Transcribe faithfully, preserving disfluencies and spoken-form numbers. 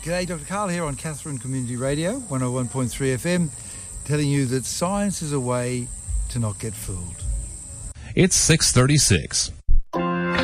G'day, Doctor Karl here on Katherine Community Radio, one oh one point three F M, telling you that science is a way to not get fooled. It's six thirty-six.